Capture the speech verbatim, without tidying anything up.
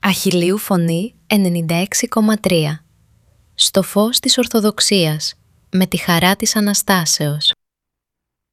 Αχιλλείου Φωνή ενενήντα έξι κόμμα τρία. Στο φως της Ορθοδοξίας, με τη χαρά της Αναστάσεως.